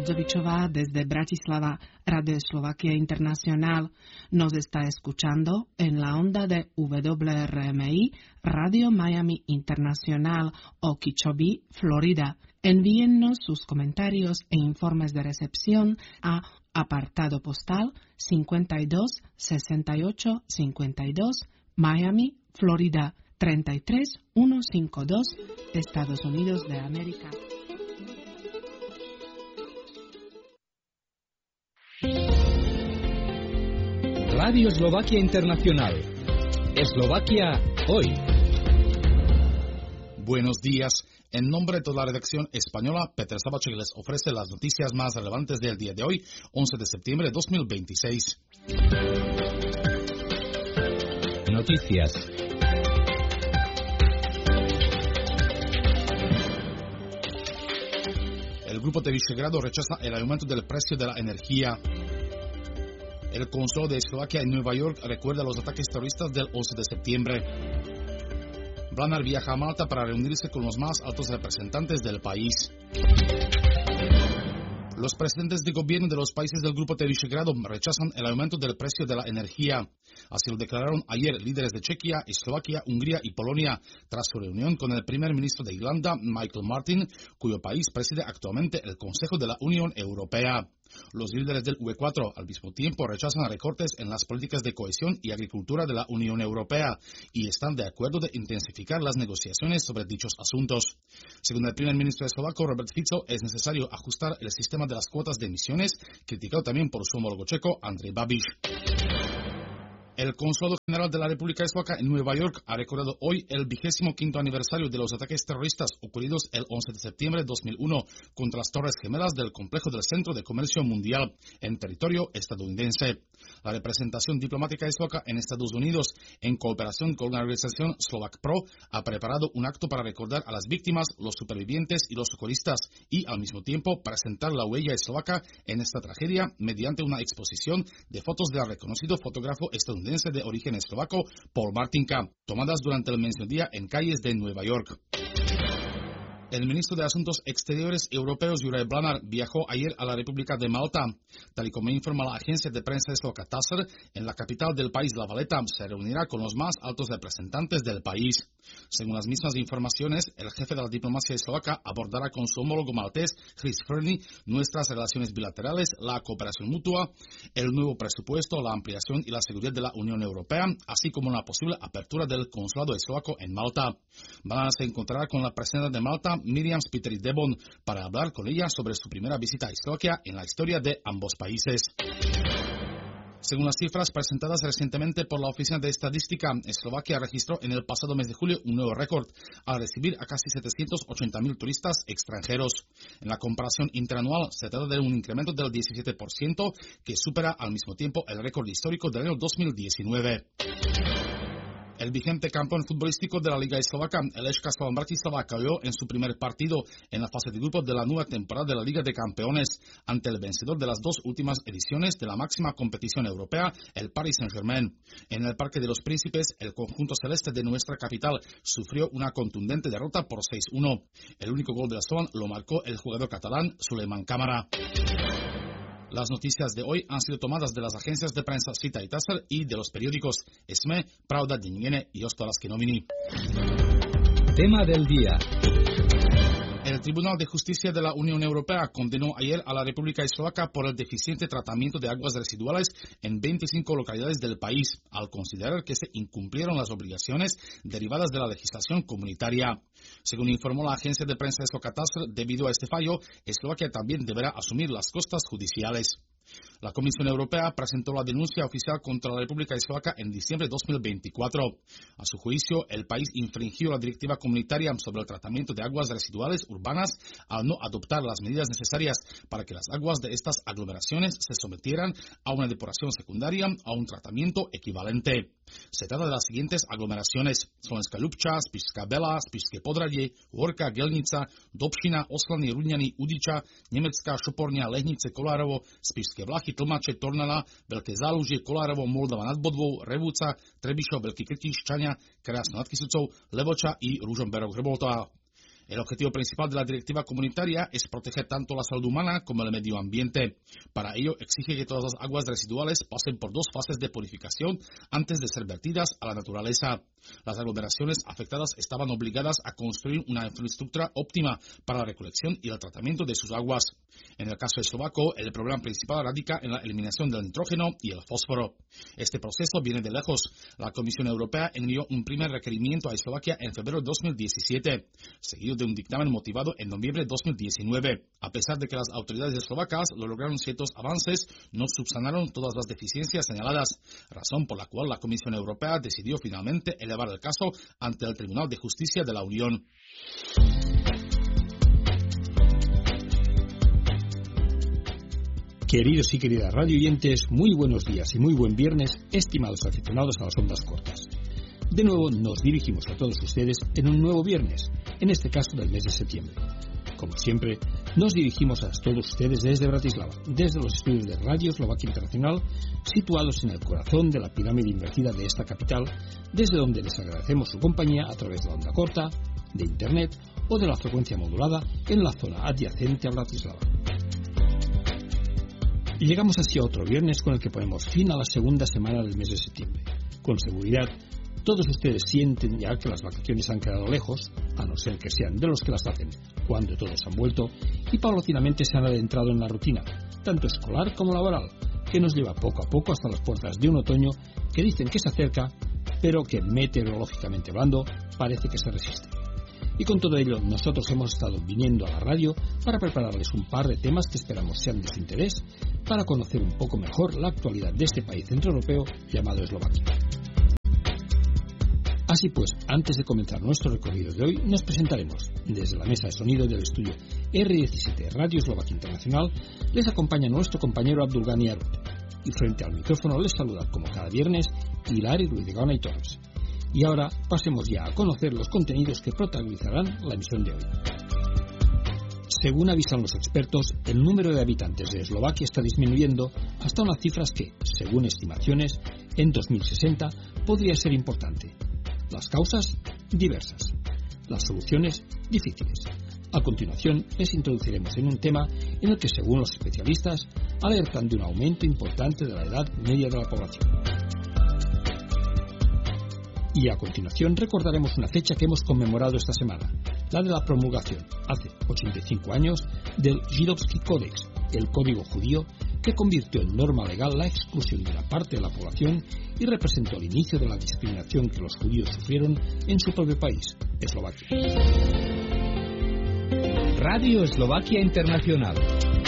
Rudzovičová desde Bratislava, Radio Slovakia Internacional. Nos está escuchando en la onda de WRMI, Radio Miami Internacional, Okeechobee, Florida. Envíennos sus comentarios e informes de recepción a apartado postal 52 68 52, Miami, Florida 33152, Estados Unidos de América. Radio Slovakia Internacional. Eslovaquia hoy. Buenos días. En nombre de toda la redacción española, Peter Sabacek les ofrece las noticias más relevantes del día de hoy, 11 de septiembre de 2026. Noticias. El grupo de Visegrado rechaza el aumento del precio de la energía. El consulado de Eslovaquia en Nueva York recuerda los ataques terroristas del 11 de septiembre. Blanár viaja a Malta para reunirse con los más altos representantes del país. Los presidentes de gobierno de los países del grupo de Visegrado rechazan el aumento del precio de la energía. Así lo declararon ayer líderes de Chequia, Eslovaquia, Hungría y Polonia, tras su reunión con el primer ministro de Irlanda, Michael Martin, cuyo país preside actualmente el Consejo de la Unión Europea. Los líderes del UE4 al mismo tiempo rechazan recortes en las políticas de cohesión y agricultura de la Unión Europea y están de acuerdo de intensificar las negociaciones sobre dichos asuntos. Según el primer ministro eslovaco Robert Fico, es necesario ajustar el sistema de las cuotas de emisiones, criticado también por su homólogo checo Andrej Babiš. El Consulado General de la República Eslovaca en Nueva York ha recordado hoy el 25º aniversario de los ataques terroristas ocurridos el 11 de septiembre de 2001 contra las Torres Gemelas del complejo del Centro de Comercio Mundial en territorio estadounidense. La representación diplomática eslovaca en Estados Unidos, en cooperación con la organización Slovak Pro, ha preparado un acto para recordar a las víctimas, los supervivientes y los socorristas y, al mismo tiempo, presentar la huella eslovaca en esta tragedia mediante una exposición de fotos del reconocido fotógrafo estadounidense de origen eslovaco Paul Martinka, tomadas durante el mediodía en calles de Nueva York. El ministro de Asuntos Exteriores europeos Juraj Blanár viajó ayer a la República de Malta. Tal y como informa la agencia de prensa eslovaca TASR, en la capital del país, La Valeta, se reunirá con los más altos representantes del país. Según las mismas informaciones, el jefe de la diplomacia eslovaca abordará con su homólogo maltés, Chris Ferny, nuestras relaciones bilaterales, la cooperación mutua, el nuevo presupuesto, la ampliación y la seguridad de la Unión Europea, así como la posible apertura del consulado eslovaco en Malta. Blanár se encontrará con la presidenta de Malta, Miriam Spiteri-Debon, para hablar con ella sobre su primera visita a Eslovaquia en la historia de ambos países. Según las cifras presentadas recientemente por la Oficina de Estadística, Eslovaquia registró en el pasado mes de julio un nuevo récord al recibir a casi 780.000 turistas extranjeros. En la comparación interanual se trata de un incremento del 17% que supera al mismo tiempo el récord histórico del año 2019. El vigente campeón futbolístico de la Liga Eslovaca, el Lechka Slovan Bratislava, cayó en su primer partido en la fase de grupo de la nueva temporada de la Liga de Campeones ante el vencedor de las dos últimas ediciones de la máxima competición europea, el Paris Saint-Germain. En el Parque de los Príncipes, el conjunto celeste de nuestra capital sufrió una contundente derrota por 6-1. El único gol de la Slovan lo marcó el jugador catalán Suleiman Camara. Las noticias de hoy han sido tomadas de las agencias de prensa Sita y TASR y de los periódicos SME, Pravda, Denník y Hospodářské noviny. Tema del día. El Tribunal de Justicia de la Unión Europea condenó ayer a la República Eslovaca por el deficiente tratamiento de aguas residuales en 25 localidades del país, al considerar que se incumplieron las obligaciones derivadas de la legislación comunitaria. Según informó la agencia de prensa eslovaca TASR, debido a este fallo, Eslovaquia también deberá asumir las costas judiciales. La Comisión Europea presentó la denuncia oficial contra la República Eslovaca en diciembre de 2024. A su juicio, el país infringió la directiva comunitaria sobre el tratamiento de aguas residuales urbanas al no adoptar las medidas necesarias para que las aguas de estas aglomeraciones se sometieran a una depuración secundaria o a un tratamiento equivalente. Se trata de las siguientes aglomeraciones: Slovenská Ľupča, Spišská Bela, Spišské Podradie, Horka, Gelnica, Dobšina, Oslany, Rudňany, Udiča, Nemecká Šoporňa, Lehnice, Kolárovo, Spišské Vlachy, Tlmače, Tornala, Veľké Zálužie, Kolárovo, Moldava nad Bodvou, Revúca, Trebišov, Veľký Krtíš, Čaňa, Krásno nad Kysucou, Levoča i Ružomberok Hrboltová. El objetivo principal de la directiva comunitaria es proteger tanto la salud humana como el medio ambiente. Para ello, exige que todas las aguas residuales pasen por 2 fases de purificación antes de ser vertidas a la naturaleza. Las aglomeraciones afectadas estaban obligadas a construir una infraestructura óptima para la recolección y el tratamiento de sus aguas. En el caso eslovaco, el problema principal radica en la eliminación del nitrógeno y el fósforo. Este proceso viene de lejos. La Comisión Europea envió un primer requerimiento a Eslovaquia en febrero de 2017, seguido de un dictamen motivado en noviembre de 2019. A pesar de que las autoridades eslovacas lograron ciertos avances, no subsanaron todas las deficiencias señaladas, razón por la cual la Comisión Europea decidió finalmente elevar el caso ante el Tribunal de Justicia de la Unión. Queridos y queridas radioyentes, muy buenos días y muy buen viernes, estimados aficionados a las ondas cortas. De nuevo nos dirigimos a todos ustedes en un nuevo viernes, en este caso del mes de septiembre. Como siempre, nos dirigimos a todos ustedes desde Bratislava, desde los estudios de Radio Eslovaquia Internacional, situados en el corazón de la pirámide invertida de esta capital, desde donde les agradecemos su compañía a través de la onda corta, de Internet o de la frecuencia modulada en la zona adyacente a Bratislava. Y llegamos así a otro viernes con el que ponemos fin a la segunda semana del mes de septiembre. Con seguridad, todos ustedes sienten ya que las vacaciones han quedado lejos, a no ser que sean de los que las hacen cuando todos han vuelto, y paulatinamente se han adentrado en la rutina, tanto escolar como laboral, que nos lleva poco a poco hasta las puertas de un otoño que dicen que se acerca, pero que meteorológicamente hablando parece que se resiste. Y con todo ello, nosotros hemos estado viniendo a la radio para prepararles un par de temas que esperamos sean de su interés, para conocer un poco mejor la actualidad de este país centroeuropeo llamado Eslovaquia. Así pues, antes de comenzar nuestro recorrido de hoy, nos presentaremos. Desde la mesa de sonido del estudio R17 Radio Eslovaquia Internacional, les acompaña nuestro compañero Abdulgani Arut. Y frente al micrófono les saluda, como cada viernes, Hilari Ruiz de Gaona y Torres. Y ahora pasemos ya a conocer los contenidos que protagonizarán la emisión de hoy. Según avisan los expertos, el número de habitantes de Eslovaquia está disminuyendo hasta unas cifras que, según estimaciones, en 2060 podría ser importante. Las causas, diversas. Las soluciones, difíciles. A continuación, les introduciremos en un tema en el que, según los especialistas, alertan de un aumento importante de la edad media de la población. Y a continuación recordaremos una fecha que hemos conmemorado esta semana, la de la promulgación, hace 85 años, del Židovský Kódex, el código judío que convirtió en norma legal la exclusión de una parte de la población y representó el inicio de la discriminación que los judíos sufrieron en su propio país, Eslovaquia. Radio Eslovaquia Internacional.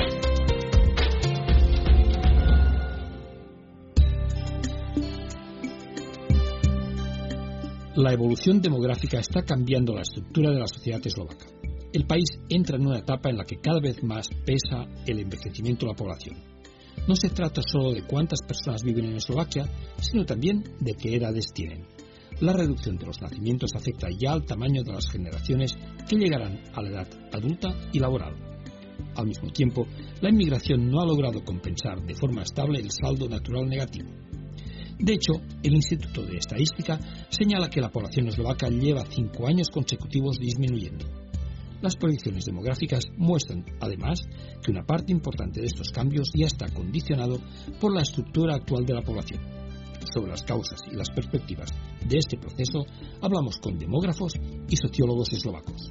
La evolución demográfica está cambiando la estructura de la sociedad eslovaca. El país entra en una etapa en la que cada vez más pesa el envejecimiento de la población. No se trata solo de cuántas personas viven en Eslovaquia, sino también de qué edades tienen. La reducción de los nacimientos afecta ya al tamaño de las generaciones que llegarán a la edad adulta y laboral. Al mismo tiempo, la inmigración no ha logrado compensar de forma estable el saldo natural negativo. De hecho, el Instituto de Estadística señala que la población eslovaca lleva 5 años consecutivos disminuyendo. Las proyecciones demográficas muestran, además, que una parte importante de estos cambios ya está condicionado por la estructura actual de la población. Sobre las causas y las perspectivas de este proceso, hablamos con demógrafos y sociólogos eslovacos.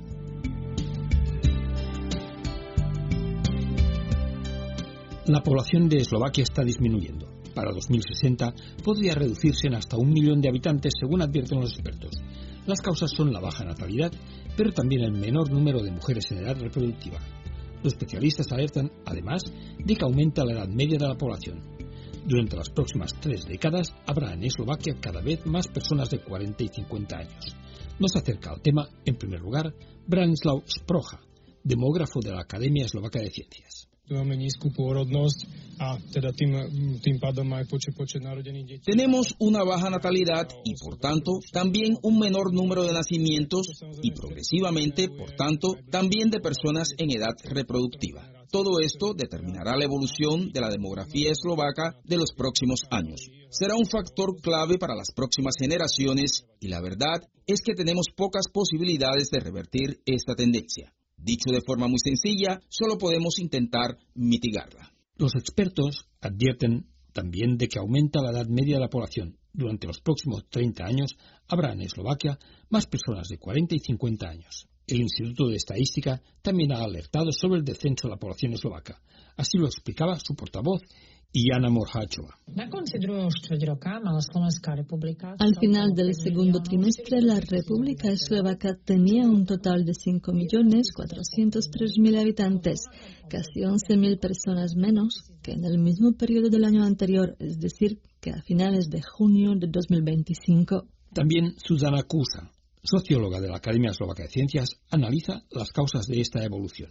La población de Eslovaquia está disminuyendo. Para 2060 podría reducirse en hasta 1 millón de habitantes, según advierten los expertos. Las causas son la baja natalidad, pero también el menor número de mujeres en edad reproductiva. Los especialistas alertan, además, de que aumenta la edad media de la población. Durante las próximas 3 décadas habrá en Eslovaquia cada vez más personas de 40 y 50 años. Nos acerca al tema, en primer lugar, Branislav Sproja, demógrafo de la Academia Eslovaca de Ciencias. Tenemos una baja natalidad y, por tanto, también un menor número de nacimientos y, progresivamente, por tanto, también de personas en edad reproductiva. Todo esto determinará la evolución de la demografía eslovaca de los próximos años. Será un factor clave para las próximas generaciones y la verdad es que tenemos pocas posibilidades de revertir esta tendencia. Dicho de forma muy sencilla, solo podemos intentar mitigarla. Los expertos advierten también de que aumenta la edad media de la población. Durante los próximos 30 años habrá en Eslovaquia más personas de 40 y 50 años. El Instituto de Estadística también ha alertado sobre el descenso de la población eslovaca. Así lo explicaba su portavoz, Jana Morháčová. Al final del segundo trimestre, la República Eslovaca tenía un total de 5.403.000 habitantes, casi 11.000 personas menos que en el mismo periodo del año anterior, es decir, que a finales de junio de 2025. También Zuzana Kusa, socióloga de la Academia Eslovaca de Ciencias, analiza las causas de esta evolución.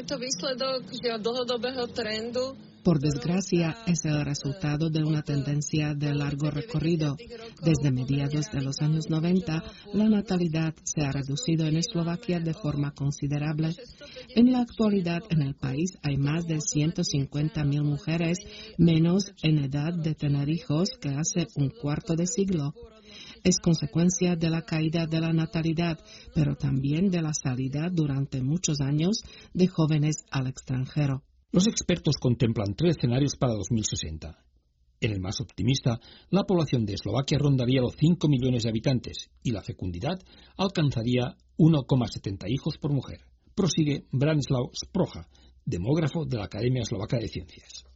Por desgracia, es el resultado de una tendencia de largo recorrido. Desde mediados de los años 90, la natalidad se ha reducido en Eslovaquia de forma considerable. En la actualidad, en el país hay más de 150.000 mujeres menos en edad de tener hijos que hace un cuarto de siglo. Es consecuencia de la caída de la natalidad, pero también de la salida durante muchos años de jóvenes al extranjero. Los expertos contemplan 3 escenarios para 2060. En el más optimista, la población de Eslovaquia rondaría los 5 millones de habitantes y la fecundidad alcanzaría 1,70 hijos por mujer. Prosigue Branislav Sprocha, demógrafo de la Academia Eslovaca de Ciencias.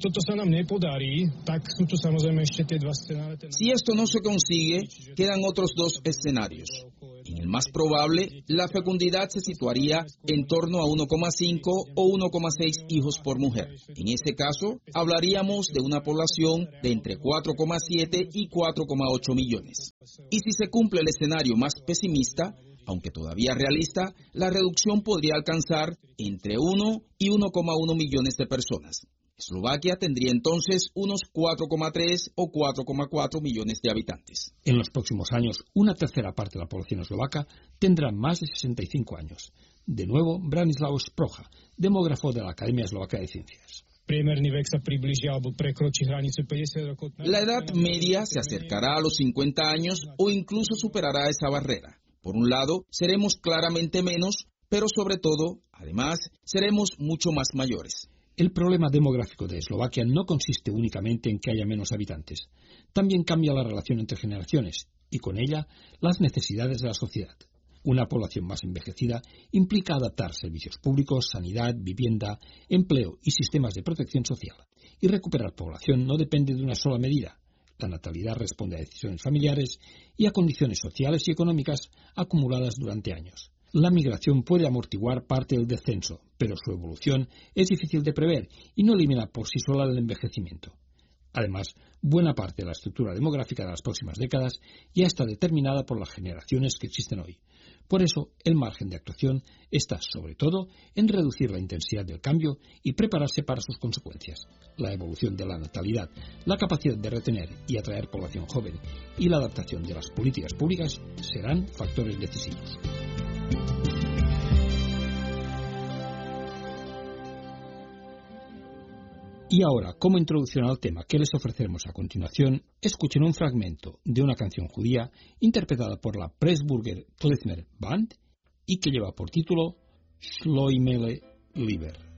Si esto no se consigue, quedan otros 2 escenarios. En el más probable, la fecundidad se situaría en torno a 1,5 o 1,6 hijos por mujer. En ese caso, hablaríamos de una población de entre 4,7 y 4,8 millones. Y si se cumple el escenario más pesimista, aunque todavía realista, la reducción podría alcanzar entre 1 y 1,1 millones de personas. Eslovaquia tendría entonces unos 4,3 o 4,4 millones de habitantes. En los próximos años, una tercera parte de la población eslovaca tendrá más de 65 años. De nuevo, Branislav Sprocha, demógrafo de la Academia Eslovaca de Ciencias. La edad media se acercará a los 50 años o incluso superará esa barrera. Por un lado, seremos claramente menos, pero sobre todo, además, seremos mucho más mayores. El problema demográfico de Eslovaquia no consiste únicamente en que haya menos habitantes. También cambia la relación entre generaciones y con ella las necesidades de la sociedad. Una población más envejecida implica adaptar servicios públicos, sanidad, vivienda, empleo y sistemas de protección social. Y recuperar población no depende de una sola medida. La natalidad responde a decisiones familiares y a condiciones sociales y económicas acumuladas durante años. La migración puede amortiguar parte del descenso, pero su evolución es difícil de prever y no elimina por sí sola el envejecimiento. Además, buena parte de la estructura demográfica de las próximas décadas ya está determinada por las generaciones que existen hoy. Por eso, el margen de actuación está, sobre todo, en reducir la intensidad del cambio y prepararse para sus consecuencias. La evolución de la natalidad, la capacidad de retener y atraer población joven y la adaptación de las políticas públicas serán factores decisivos. Y ahora, como introducción al tema que les ofreceremos a continuación, escuchen un fragmento de una canción judía interpretada por la Pressburger Klezmer Band y que lleva por título Shloimele Lieber.